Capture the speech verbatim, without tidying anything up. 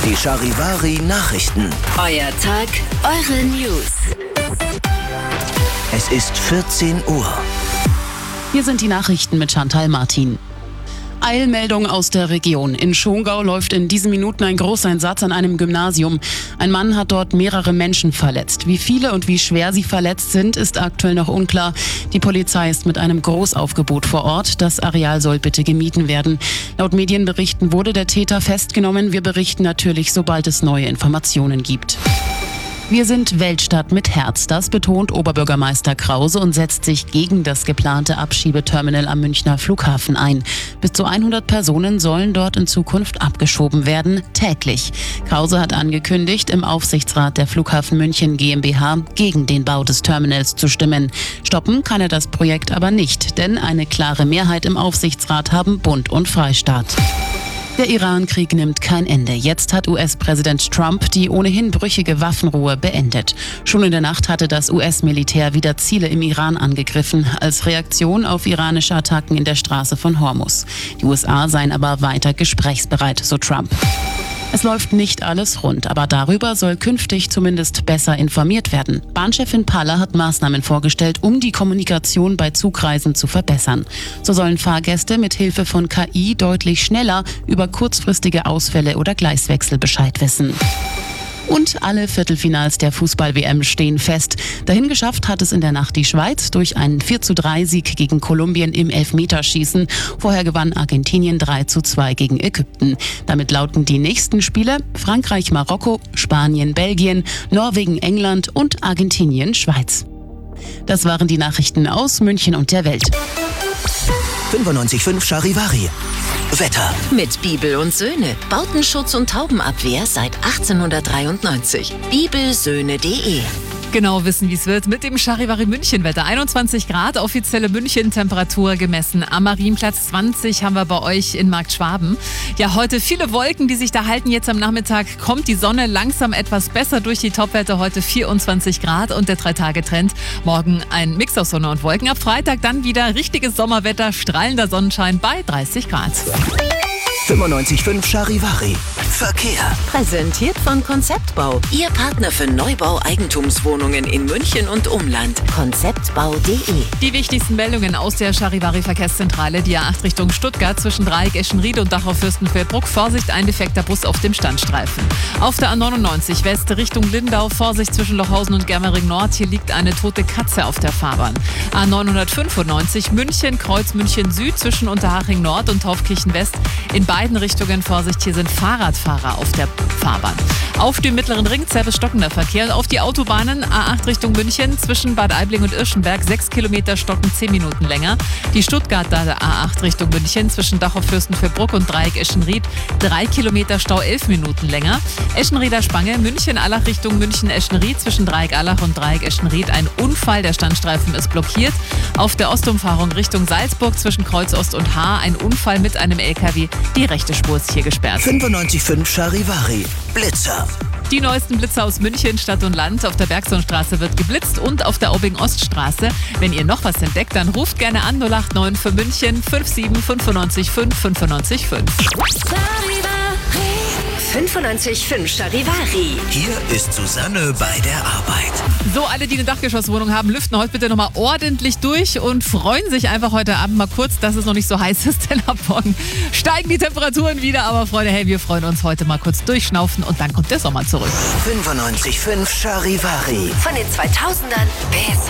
Die Charivari Nachrichten. Euer Tag, eure News. Es ist vierzehn Uhr. Hier sind die Nachrichten mit Chantal Martin. Eilmeldung aus der Region. In Schongau läuft in diesen Minuten ein Großeinsatz an einem Gymnasium. Ein Mann hat dort mehrere Menschen verletzt. Wie viele und wie schwer sie verletzt sind, ist aktuell noch unklar. Die Polizei ist mit einem Großaufgebot vor Ort. Das Areal soll bitte gemieden werden. Laut Medienberichten wurde der Täter festgenommen. Wir berichten natürlich, sobald es neue Informationen gibt. Wir sind Weltstadt mit Herz, das betont Oberbürgermeister Krause und setzt sich gegen das geplante Abschiebeterminal am Münchner Flughafen ein. Bis zu hundert Personen sollen dort in Zukunft abgeschoben werden, täglich. Krause hat angekündigt, im Aufsichtsrat der Flughafen München GmbH gegen den Bau des Terminals zu stimmen. Stoppen kann er das Projekt aber nicht, denn eine klare Mehrheit im Aufsichtsrat haben Bund und Freistaat. Der Iran-Krieg nimmt kein Ende. Jetzt hat U S-Präsident Trump die ohnehin brüchige Waffenruhe beendet. Schon in der Nacht hatte das U S-Militär wieder Ziele im Iran angegriffen, als Reaktion auf iranische Attacken in der Straße von Hormuz. Die U S A seien aber weiter gesprächsbereit, so Trump. Es läuft nicht alles rund, aber darüber soll künftig zumindest besser informiert werden. Bahnchefin Paller hat Maßnahmen vorgestellt, um die Kommunikation bei Zugreisen zu verbessern. So sollen Fahrgäste mit Hilfe von K I deutlich schneller über kurzfristige Ausfälle oder Gleiswechsel Bescheid wissen. Und alle Viertelfinals der Fußball-W M stehen fest. Dahin geschafft hat es in der Nacht die Schweiz durch einen vier zu drei Sieg gegen Kolumbien im Elfmeterschießen. Vorher gewann Argentinien drei zu zwei gegen Ägypten. Damit lauten die nächsten Spiele Frankreich, Marokko, Spanien, Belgien, Norwegen, England und Argentinien, Schweiz. Das waren die Nachrichten aus München und der Welt. fünfundneunzig Komma fünf Charivari. Wetter. Mit Bibel und Söhne. Bautenschutz und Taubenabwehr seit achtzehnhundertdreiundneunzig. bibelsöhne punkt de. Genau wissen, wie es wird mit dem Charivari München-Wetter. einundzwanzig Grad, offizielle München-Temperatur gemessen. Am Marienplatz zwanzig haben wir bei euch in Markt Schwaben. Ja, heute viele Wolken, die sich da halten. Jetzt am Nachmittag kommt die Sonne langsam etwas besser durch die Topwerte. Heute vierundzwanzig Grad und der Drei-Tage-Trend. Morgen ein Mix aus Sonne und Wolken. Ab Freitag dann wieder richtiges Sommerwetter, strahlender Sonnenschein bei dreißig Grad. fünfundneunzig Komma fünf Charivari. Verkehr. Präsentiert von Konzeptbau. Ihr Partner für Neubau-Eigentumswohnungen in München und Umland. konzeptbau punkt de. Die wichtigsten Meldungen aus der Charivari-Verkehrszentrale. Die A acht Richtung Stuttgart zwischen Dreieck, Eschenried und Dachau-Fürstenfeldbruck. Vorsicht, ein defekter Bus auf dem Standstreifen. Auf der A neunundneunzig West Richtung Lindau. Vorsicht zwischen Lochhausen und Germering Nord. Hier liegt eine tote Katze auf der Fahrbahn. A neunhundertfünfundneunzig München, Kreuz München Süd zwischen Unterhaching Nord und Taufkirchen West. In beiden Richtungen Vorsicht, hier sind Fahrradfahrer auf der Fahrbahn. Auf dem mittleren Ring Zerbes stockender Verkehr. Auf die Autobahnen A acht Richtung München zwischen Bad Aibling und Irschenberg sechs Kilometer stocken zehn Minuten länger. Die Stuttgarter A acht Richtung München zwischen Dachau-Fürstenfeldbruck und Dreieck Eschenried drei Kilometer Stau elf Minuten länger. Eschenrieder Spange München-Allach Richtung München-Eschenried zwischen Dreieck Allach und Dreieck Eschenried ein Unfall. Der Standstreifen ist blockiert. Auf der Ostumfahrung Richtung Salzburg zwischen Kreuz Ost und Haar ein Unfall mit einem L K W. Die rechte Spur ist hier gesperrt. fünfundneunzig Komma fünf Charivari. Blitzer. Die neuesten Blitzer aus München, Stadt und Land. Auf der Bergsonstraße wird geblitzt und auf der Aubing-Oststraße. Wenn ihr noch was entdeckt, dann ruft gerne an null acht neun für München fünf sieben fünf neun fünf fünf neun fünf. fünfundneunzig Komma fünf Charivari. Hier ist Susanne bei der Arbeit. So, alle, die eine Dachgeschosswohnung haben, lüften heute bitte nochmal ordentlich durch und freuen sich einfach heute Abend mal kurz, dass es noch nicht so heiß ist, denn ab morgen steigen die Temperaturen wieder. Aber Freunde, hey, wir freuen uns heute mal kurz durchschnaufen und dann kommt der Sommer zurück. fünfundneunzig Komma fünf Charivari. Von den zweitausendern bis